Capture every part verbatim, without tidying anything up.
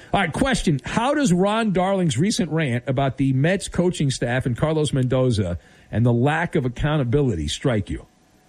All right, question. How does Ron Darling's recent rant about the Mets coaching staff and Carlos Mendoza and the lack of accountability strike you?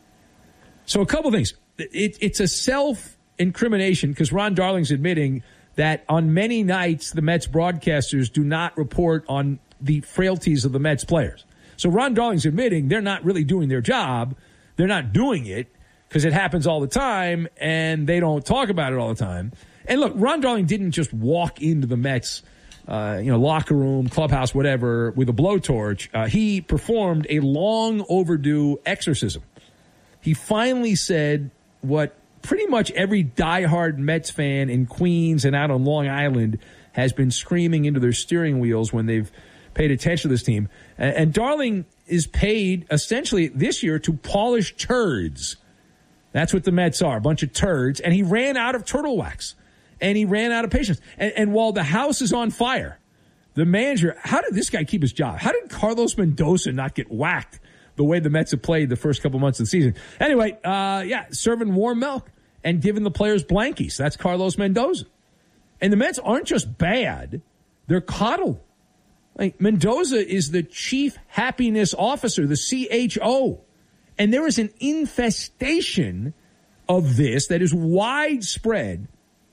So a couple things. It, it's a self-incrimination because Ron Darling's admitting that on many nights the Mets broadcasters do not report on the frailties of the Mets players. So Ron Darling's admitting they're not really doing their job. They're not doing it because it happens all the time, and they don't talk about it all the time. And look, Ron Darling didn't just walk into the Mets, uh, you know, locker room, clubhouse, whatever, with a blowtorch. Uh, he performed a long overdue exorcism. He finally said what pretty much every diehard Mets fan in Queens and out on Long Island has been screaming into their steering wheels when they've paid attention to this team. And, and Darling is paid essentially this year to polish turds. That's what the Mets are, a bunch of turds. And he ran out of turtle wax. And he ran out of patience. And, and while the house is on fire, the manager, how did this guy keep his job? How did Carlos Mendoza not get whacked the way the Mets have played the first couple months of the season? Anyway, uh, yeah, serving warm milk and giving the players blankies. That's Carlos Mendoza. And the Mets aren't just bad. They're coddled. Like, Mendoza is the chief happiness officer, the C H O. And there is an infestation of this that is widespread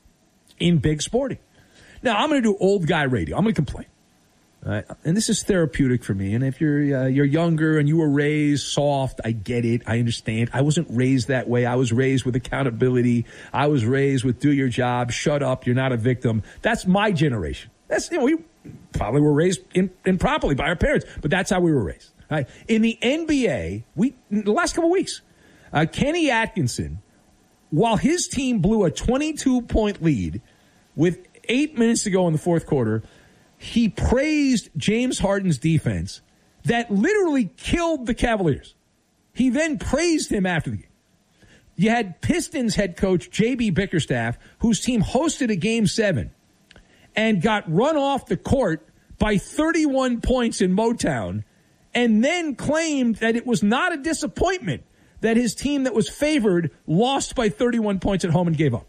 in big sporting. Now, I'm going to do old guy radio. I'm going to complain. Uh, and this is therapeutic for me. And if you're uh, you're younger and you were raised soft, I get it. I understand. I wasn't raised that way. I was raised with accountability. I was raised with do your job, shut up, you're not a victim. That's my generation. That's, you know, we probably were raised in, improperly by our parents, but that's how we were raised. Right? In the N B A, we in the last couple of weeks, uh, Kenny Atkinson, while his team blew a twenty-two point lead with eight minutes to go in the fourth quarter, he praised James Harden's defense that literally killed the Cavaliers. He then praised him after the game. You had Pistons head coach J B Bickerstaff, whose team hosted a game seven and got run off the court by thirty-one points in Motown, and then claimed that it was not a disappointment that his team that was favored lost by thirty-one points at home and gave up.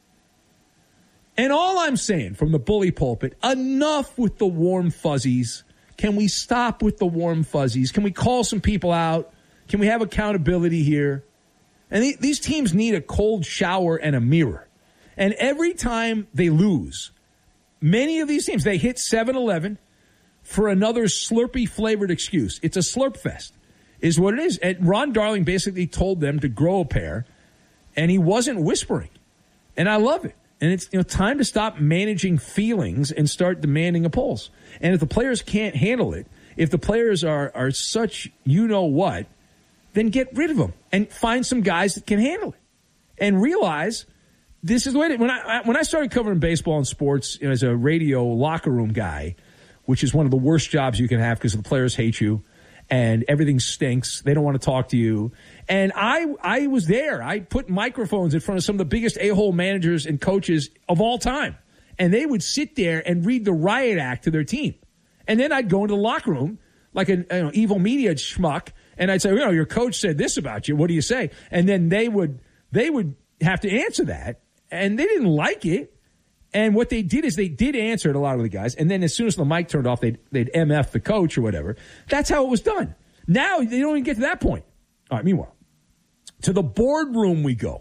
And all I'm saying from the bully pulpit, enough with the warm fuzzies. Can we stop with the warm fuzzies? Can we call some people out? Can we have accountability here? And th- these teams need a cold shower and a mirror. And every time they lose, many of these teams, they hit seven eleven for another Slurpee-flavored excuse. It's a slurp fest, is what it is. And Ron Darling basically told them to grow a pair, and he wasn't whispering. And I love it. And it's, you know, time to stop managing feelings and start demanding a pulse. And if the players can't handle it, if the players are, are such you-know-what, then get rid of them and find some guys that can handle it. And realize this is the way to, when I when I started covering baseball and sports, you know, as a radio locker room guy, which is one of the worst jobs you can have because the players hate you and everything stinks. They don't want to talk to you. And I I was there. I put microphones in front of some of the biggest a-hole managers and coaches of all time. And they would sit there and read the riot act to their team. And then I'd go into the locker room like an you know, evil media schmuck, and I'd say, you know, your coach said this about you. What do you say? And then they would they would have to answer that. And they didn't like it. And what they did is they did answer it, a lot of the guys. And then as soon as the mic turned off, they'd, they'd M F the coach or whatever. That's how it was done. Now they don't even get to that point. All right, meanwhile, to the boardroom we go.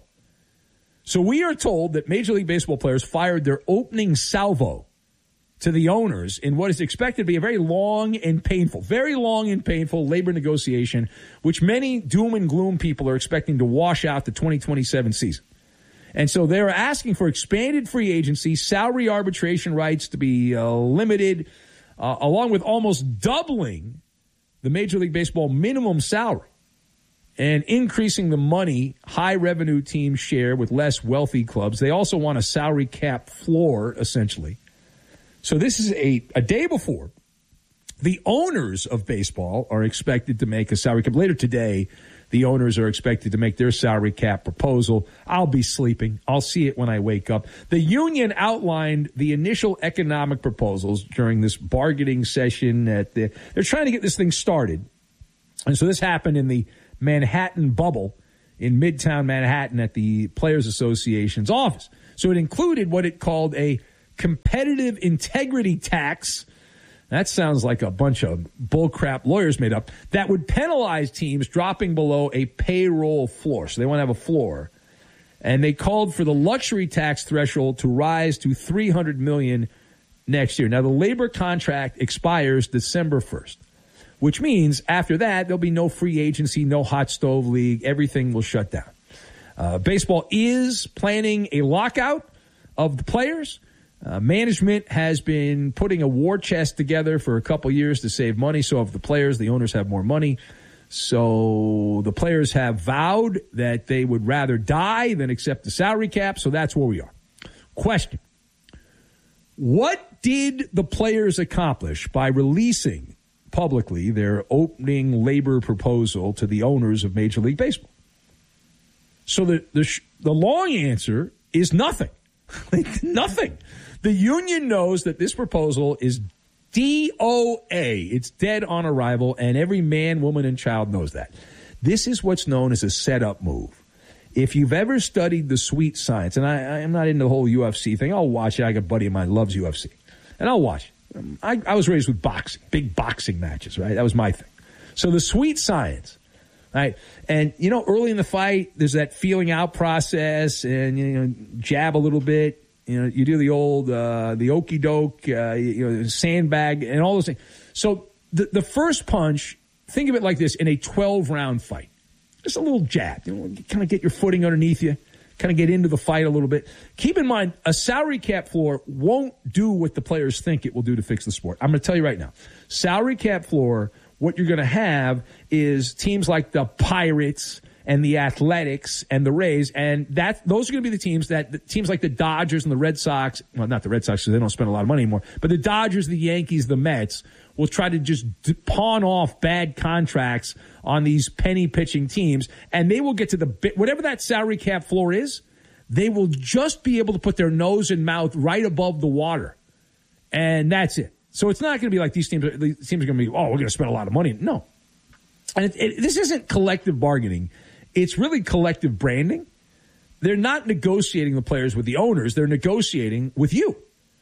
So we are told that Major League Baseball players fired their opening salvo to the owners in what is expected to be a very long and painful, very long and painful labor negotiation, which many doom and gloom people are expecting to wash out the twenty twenty-seven season. And so they're asking for expanded free agency, salary arbitration rights to be uh, limited, uh, along with almost doubling the Major League Baseball minimum salary and increasing the money high-revenue teams share with less wealthy clubs. They also want a salary cap floor, essentially. So this is a, a day before the owners of baseball are expected to make a salary cap. Later today, the owners are expected to make their salary cap proposal. I'll be sleeping. I'll see it when I wake up. The union outlined the initial economic proposals during this bargaining session. At the, they're trying to get this thing started. And so this happened in the Manhattan bubble in Midtown Manhattan at the Players Association's office. So it included what it called a competitive integrity tax. That sounds like a bunch of bullcrap lawyers made up. That would penalize teams dropping below a payroll floor. So they want to have a floor. And they called for the luxury tax threshold to rise to three hundred million dollars next year. Now, the labor contract expires December first, which means after that, there'll be no free agency, no hot stove league. Everything will shut down. Uh, baseball is planning a lockout of the players. Uh, management has been putting a war chest together for a couple years to save money. So if the players, the owners have more money. So the players have vowed that they would rather die than accept the salary cap. So that's where we are. Question. What did the players accomplish by releasing publicly their opening labor proposal to the owners of Major League Baseball? So the the, sh- the long answer is nothing. Nothing. The union knows that this proposal is D O A. It's dead on arrival, and every man, woman, and child knows that. This is what's known as a setup move. If you've ever studied the sweet science, and I, I'm not into the whole U F C thing, I'll watch it. I got a buddy of mine who loves U F C, and I'll watch it. Um, I, I was raised with boxing, big boxing matches, right? That was my thing. So the sweet science, right? And, you know, early in the fight, there's that feeling out process, and, you know, jab a little bit. You know, you do the old, uh, the okey doke, uh, you know, sandbag, and all those things. So the the first punch, think of it like this: in a twelve round fight, just a little jab, you know, kind of get your footing underneath you, kind of get into the fight a little bit. Keep in mind, a salary cap floor won't do what the players think it will do to fix the sport. I'm going to tell you right now, salary cap floor. What you're going to have is teams like the Pirates and the Athletics and the Rays, and that those are going to be the teams that the teams like the Dodgers and the Red Sox, well, not the Red Sox because they don't spend a lot of money anymore, but the Dodgers, the Yankees, the Mets will try to just pawn off bad contracts on these penny pitching teams, and they will get to the whatever that salary cap floor is, they will just be able to put their nose and mouth right above the water, and that's it. So it's not going to be like these teams. These teams are going to be, oh, we're going to spend a lot of money. No, and it, it, this isn't collective bargaining. It's really collective branding. They're not negotiating the players with the owners. They're negotiating with you.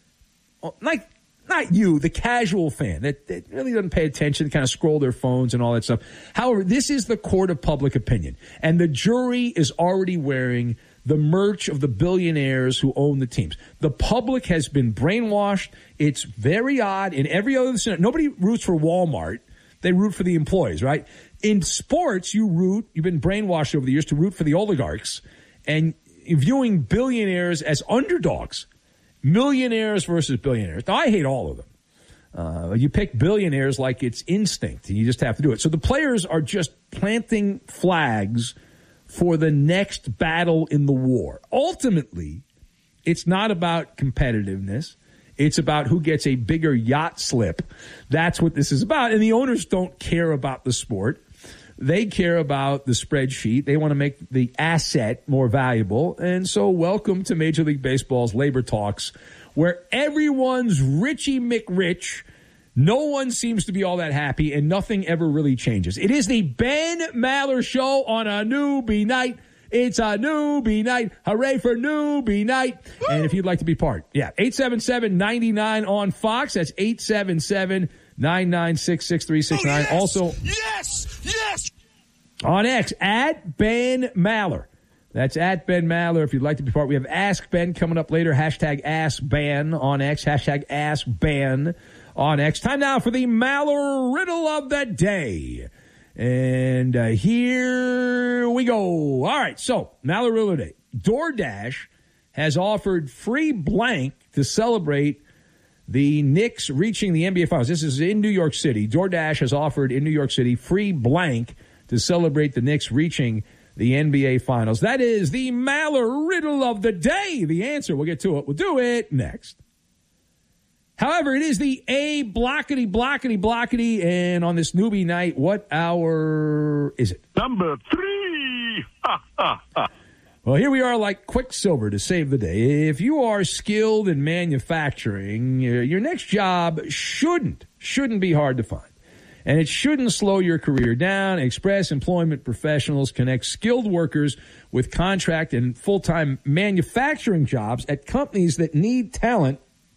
Like, not you, the casual fan that, that really doesn't pay attention, kind of scroll their phones and all that stuff. However, this is the court of public opinion. And the jury is already wearing the merch of the billionaires who own the teams. The public has been brainwashed. It's very odd. In every other scenario, nobody roots for Walmart. They root for the employees, right? In sports, you root, you've been brainwashed over the years to root for the oligarchs and viewing billionaires as underdogs. Millionaires versus billionaires. Now, I hate all of them. Uh, you pick billionaires like it's instinct, and you just have to do it. So the players are just planting flags for the next battle in the war. Ultimately, it's not about competitiveness. It's about who gets a bigger yacht slip. That's what this is about. And the owners don't care about the sport. They care about the spreadsheet. They want to make the asset more valuable. And so welcome to Major League Baseball's labor talks, where everyone's Richie McRich. No one seems to be all that happy, and nothing ever really changes. It is the Ben Maller Show on a newbie night. It's a newbie night. Hooray for newbie night. Woo! And if you'd like to be part, yeah, eight seven seven, nine nine on Fox. That's eight seven seven, nine nine six, six three six nine. Oh, yes! Also, yes, yes. On X, at Ben Maller. That's at Ben Maller if you'd like to be part. We have Ask Ben coming up later. Hashtag Ask Ben on X. Hashtag Ask Ben on X. Time now for the Maller Riddle of the Day. And uh, here we go. All right, so Maller Riddle of the Day. DoorDash has offered free blank to celebrate the Knicks reaching the N B A Finals. This is in New York City. DoorDash has offered in New York City free blank to celebrate the Knicks reaching the N B A Finals. That is the Maller Riddle of the Day. The answer, we'll get to it. We'll do it next. However, it is the A blockety, blockety, blockety, and on this newbie night, what hour is it? Number three. Ha, ha, ha. Well, here we are like Quicksilver to save the day. If you are skilled in manufacturing, your next job shouldn't, shouldn't be hard to find. And it shouldn't slow your career down. Express Employment Professionals connect skilled workers with contract and full-time manufacturing jobs at companies that need talent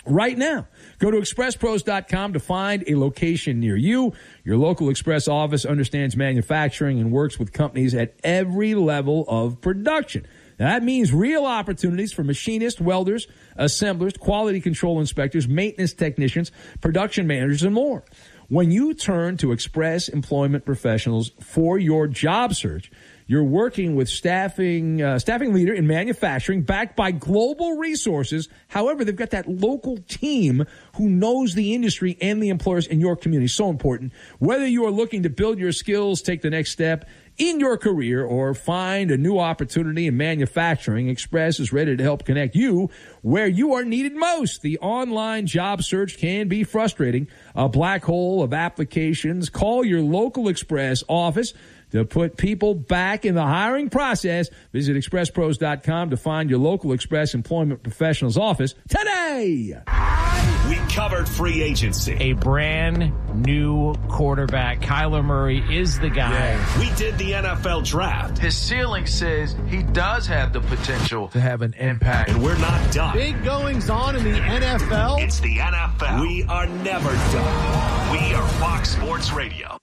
right now. Go to express pros dot com to find a location near you. Your local Express office understands manufacturing and works with companies at every level of production. Now, that means real opportunities for machinists, welders, assemblers, quality control inspectors, maintenance technicians, production managers, and more. When you turn to Express Employment Professionals for your job search, you're working with staffing uh, staffing leader in manufacturing backed by global resources. However, they've got that local team who knows the industry and the employers in your community. So important. Whether you are looking to build your skills, take the next step in your career, or find a new opportunity in manufacturing, Express is ready to help connect you where you are needed most. The online job search can be frustrating, a black hole of applications. Call your local Express office to put people back in the hiring process. Visit express pros dot com to find your local Express Employment Professionals office today. We covered free agency. A brand new quarterback. Kyler Murray is the guy. Yeah. We did the N F L draft. His ceiling says he does have the potential to have an impact. And we're not done. Big goings on in the N F L. It's the N F L. We are never done. We are Fox Sports Radio.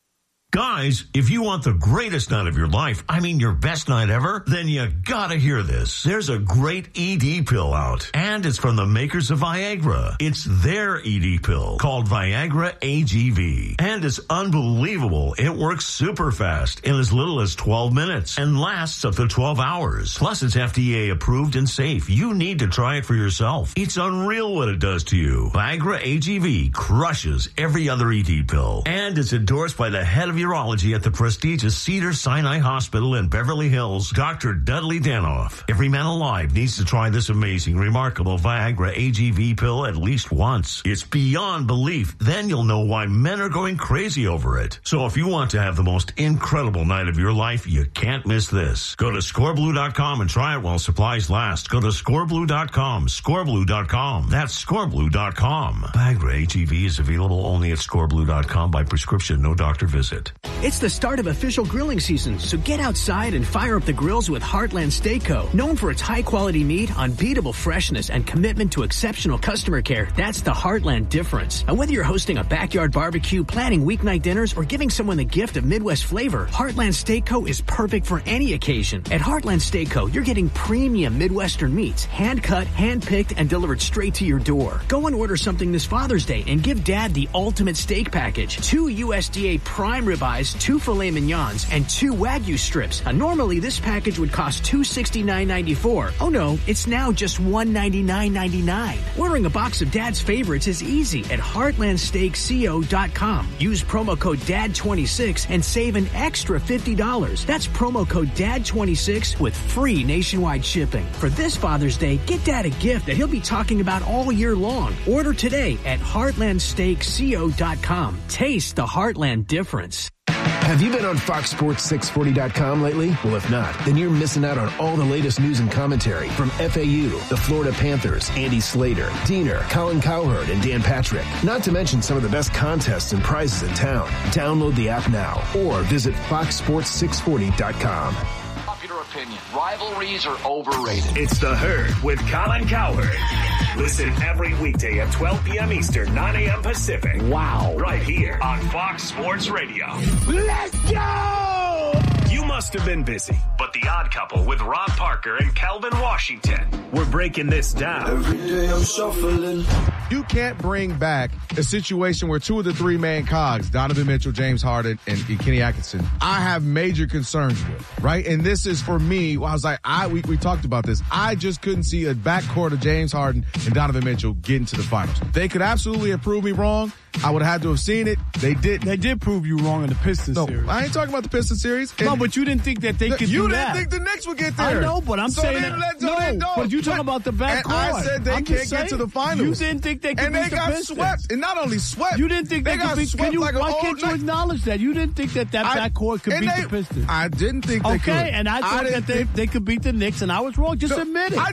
Guys, if you want the greatest night of your life, I mean your best night ever, then you gotta hear this. There's a great E D pill out, and it's from the makers of Viagra. It's their E D pill called Viagra A G V, and it's unbelievable. It works super fast in as little as twelve minutes and lasts up to twelve hours. Plus, it's F D A approved and safe. You need to try it for yourself. It's unreal what it does to you. Viagra A G V crushes every other E D pill, and it's endorsed by the head of urology at the prestigious Cedars-Sinai Hospital in Beverly Hills, Doctor Dudley Danoff. Every man alive needs to try this amazing, remarkable Viagra A G V pill at least once. It's beyond belief. Then you'll know why men are going crazy over it. So if you want to have the most incredible night of your life, you can't miss this. Go to score blue dot com and try it while supplies last. Go to score blue dot com, score blue dot com. That's score blue dot com. Viagra A G V is available only at score blue dot com by prescription, no doctor visit. It's the start of official grilling season, so get outside and fire up the grills with Heartland Steak Co. Known for its high-quality meat, unbeatable freshness, and commitment to exceptional customer care, that's the Heartland difference. And whether you're hosting a backyard barbecue, planning weeknight dinners, or giving someone the gift of Midwest flavor, Heartland Steak Co. is perfect for any occasion. At Heartland Steak Co., you're getting premium Midwestern meats, hand-cut, hand-picked, and delivered straight to your door. Go and order something this Father's Day and give Dad the ultimate steak package. Two U S D A prime ribeyes, two filet mignons, and two Wagyu strips. Now, normally, this package would cost two hundred sixty-nine ninety-four. Oh no, it's now just one hundred ninety-nine ninety-nine. Ordering a box of Dad's favorites is easy at heartland steak co dot com. Use promo code D A D twenty-six and save an extra fifty dollars. That's promo code D A D twenty-six with free nationwide shipping. For this Father's Day, get Dad a gift that he'll be talking about all year long. Order today at heartland steak co dot com. Taste the Heartland difference. Have you been on fox sports six forty dot com lately? Well, if not, then you're missing out on all the latest news and commentary from F A U, the Florida Panthers, Andy Slater, Diener, Colin Cowherd, and Dan Patrick. Not to mention some of the best contests and prizes in town. Download the app now or visit fox sports six forty dot com. Popular opinion. Rivalries are overrated. It's The Herd with Colin Cowherd. Listen every weekday at twelve p.m. Eastern, nine a.m. Pacific. Wow. Right here on Fox Sports Radio. Let's go! You must have been busy, but The Odd Couple with Rob Parker and Kelvin Washington. We're breaking this down. Every day I'm shuffling. You can't bring back a situation where two of the three main cogs, Donovan Mitchell, James Harden, and Kenny Atkinson, I have major concerns with, right? And this is for me, I was like, I we, we talked about this. I just couldn't see a backcourt of James Harden and Donovan Mitchell getting to the finals. They could absolutely have proved me wrong. I would have had to have seen it. They didn't. They did prove you wrong in the Pistons no, series. I ain't talking about the Pistons series. No, but you didn't think that they the, could you do that. You didn't think the Knicks would get there. I know, but I'm so saying then, that. No, no, no, but you talking about the backcourt. And I said they I'm can't get to the finals. You didn't think they could and beat they the got Pistons. swept. And not only swept. You didn't think they, they could got beat. swept Can you, like why an can't old you acknowledge that? You didn't think that that I, backcourt could beat they, the Pistons. I didn't think they okay, could. Okay, and I thought I that they, they could beat the Knicks, and I was wrong. Just so, admit it. I just,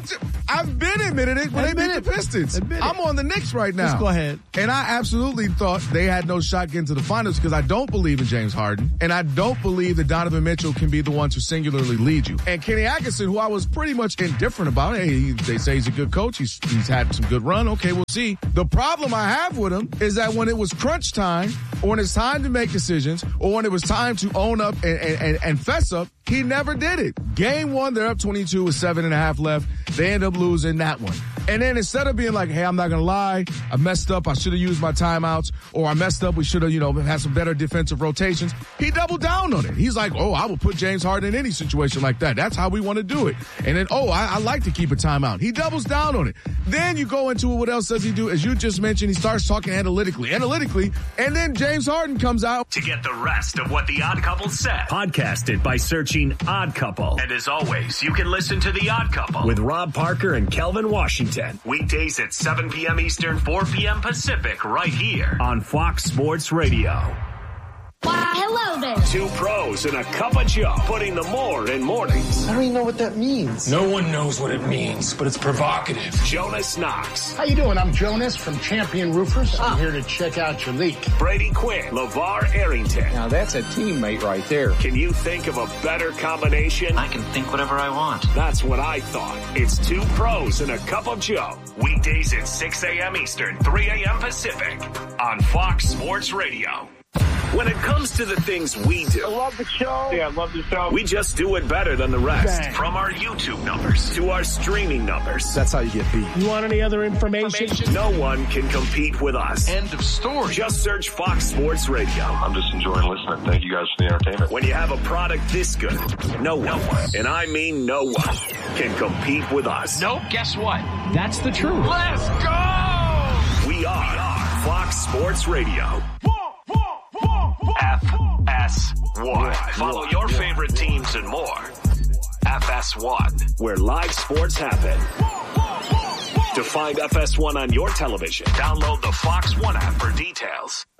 I've been admitted it when Admit they beat it. the Pistons. Admit it. I'm on the Knicks right now. Let's go ahead. And I absolutely thought they had no shot getting to the finals because I don't believe in James Harden. And I don't believe that Donovan Mitchell can be the one to singularly lead you. And Kenny Atkinson, who I was pretty much indifferent about, hey, he, they say he's a good coach. He's, he's had some good run. Okay, we'll see. The problem I have with him is that when it was crunch time, or when it's time to make decisions, or when it was time to own up and, and, and fess up, he never did it. Game one, they're up twenty-two with seven and a half left. They end up losing that one. And then instead of being like, hey, I'm not going to lie, I messed up, I should have used my timeouts, or I messed up, we should have, you know, had some better defensive rotations, he doubled down on it. He's like, oh, I will put James Harden in any situation like that. That's how we want to do it. And then, oh, I, I like to keep a timeout. He doubles down on it. Then you go into it, what else does he do? As you just mentioned, he starts talking analytically, analytically, and then James Harden comes out. To get the rest of what The Odd Couple said, podcast it by searching Odd Couple. And as always, you can listen to The Odd Couple with Rob Parker and Kelvin Washington. Weekdays at seven p.m. Eastern, four p.m. Pacific, right here on Fox Sports Radio. Why, hello there. Two pros and a cup of Joe, putting the more in mornings. I don't even know what that means. No one knows what it means, but it's provocative. Jonas Knox. How you doing? I'm Jonas from Champion Roofers. I'm here to check out your leak. Brady Quinn. LeVar Arrington. Now that's a teammate right there. Can you think of a better combination? I can think whatever I want. That's what I thought. It's two pros and a cup of Joe. Weekdays at six a.m. Eastern, three a.m. Pacific on Fox Sports Radio. When it comes to the things we do, I love the show. Yeah, I love the show. We just do it better than the rest. Bang. From our YouTube numbers to our streaming numbers. That's how you get beat. You want any other information? No one can compete with us. End of story. Just search Fox Sports Radio. I'm just enjoying listening. Thank you guys for the entertainment. When you have a product this good, no one, and I mean no one, can compete with us. Nope, guess what? That's the truth. Let's go! We are, we are Fox Sports Radio. F S one. Follow your favorite teams and more. F S one, where live sports happen. To find F S one on your television, download the Fox One app for details.